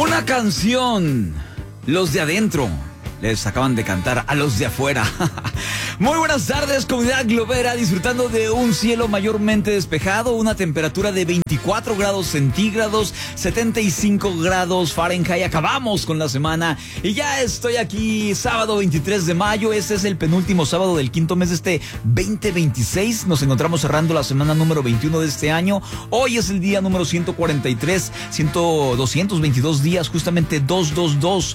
Una canción. Los de adentro les acaban de cantar a los de afuera. Muy buenas tardes, comunidad globera, disfrutando de un cielo mayormente despejado, una temperatura de 24 grados centígrados, 75 grados Fahrenheit. Acabamos con la semana y ya estoy aquí, sábado 23 de mayo. Este es el penúltimo sábado del quinto mes de este 2026. Nos encontramos cerrando la semana número 21 de este año. Hoy es el día número 143, 222 días, justamente 222,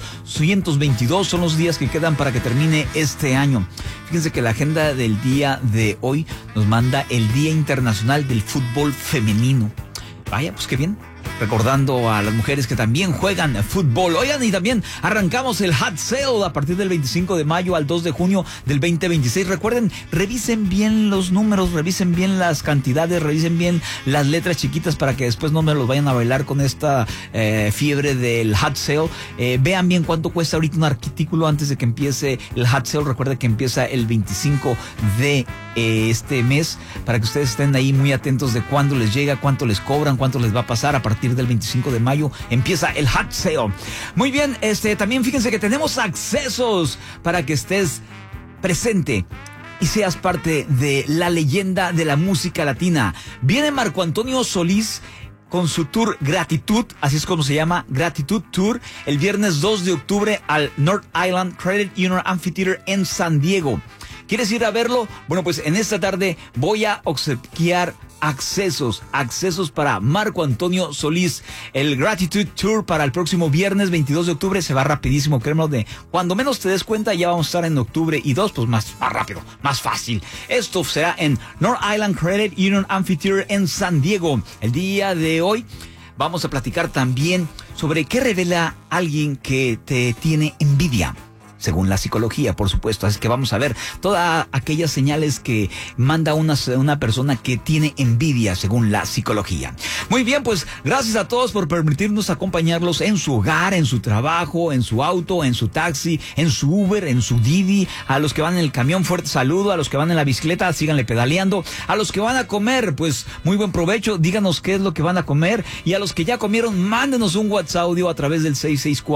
122 son los días que quedan para que termine este año. Fíjense que la agenda del día de hoy nos manda el Día Internacional del Fútbol Femenino. Vaya, pues qué bien. Recordando a las mujeres que también juegan fútbol. Oigan, y también arrancamos el Hot Sale a partir del 25 de mayo al 2 de junio del 2026. Recuerden, revisen bien los números, revisen bien las cantidades, revisen bien las letras chiquitas para que después no me los vayan a bailar con esta fiebre del Hot Sale. Vean bien cuánto cuesta ahorita un artículo antes de que empiece el Hot Sale. Recuerden que empieza el 25 de este mes, para que ustedes estén ahí muy atentos de cuándo les llega, cuánto les cobran, cuánto les va a pasar. A partir del 25 de mayo empieza el Hot Sale. Muy bien, también fíjense que tenemos accesos para que estés presente y seas parte de la leyenda de la música latina. Viene Marco Antonio Solís con su tour Gratitud, así es como se llama, Gratitud Tour, el viernes 2 de octubre al North Island Credit Union Amphitheater en San Diego. ¿Quieres ir a verlo? Bueno, pues en esta tarde voy a obsequiar accesos para Marco Antonio Solís. El Gratitude Tour para el próximo viernes 22 de octubre se va rapidísimo, créemelo, de cuando menos te des cuenta ya vamos a estar en octubre y 2, pues más rápido, más fácil. Esto será en North Island Credit Union Amphitheater en San Diego. El día de hoy vamos a platicar también sobre qué revela alguien que te tiene envidia. Según la psicología, por supuesto. Así que vamos a ver todas aquellas señales que manda una persona que tiene envidia, según la psicología. Muy bien, pues gracias a todos por permitirnos acompañarlos en su hogar, en su trabajo, en su auto, en su taxi, en su Uber, en su Didi. A los que van en el camión, fuerte saludo. A los que van en la bicicleta, síganle pedaleando. A los que van a comer, pues muy buen provecho. Díganos qué es lo que van a comer. Y a los que ya comieron, mándenos un WhatsApp audio a través del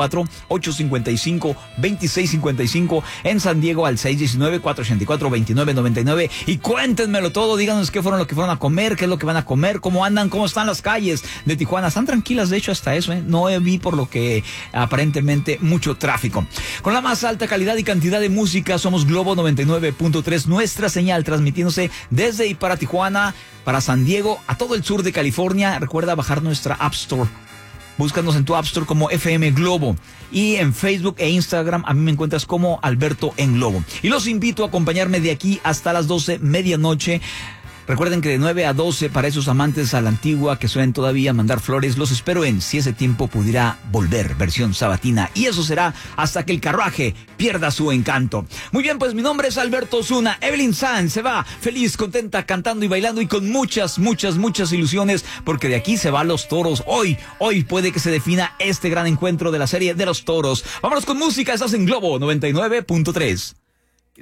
664-855-2655 en San Diego al 619-484-2999 y cuéntenmelo todo, díganos qué fueron lo que fueron a comer, qué es lo que van a comer, cómo andan, cómo están las calles de Tijuana. Están tranquilas, de hecho, hasta eso, no vi por lo que aparentemente mucho tráfico. Con la más alta calidad y cantidad de música, somos Globo 99.3, nuestra señal transmitiéndose desde y para Tijuana, para San Diego, a todo el sur de California. Recuerda bajar nuestra App Store. Búscanos en tu App Store como FM Globo. Y en Facebook e Instagram a mí me encuentras como Alberto en Globo. Y los invito a acompañarme de aquí hasta las 12, medianoche. Recuerden que de 9 a 12, para esos amantes a la antigua que suelen todavía mandar flores, los espero en Si ese tiempo pudiera volver, versión sabatina. Y eso será hasta que el carruaje pierda su encanto. Muy bien, pues mi nombre es Alberto Osuna. Evelyn Sanz se va feliz, contenta, cantando y bailando y con muchas ilusiones, porque de aquí se van los toros. Hoy puede que se defina este gran encuentro de la serie de los toros. Vámonos con música, estás en Globo 99.3.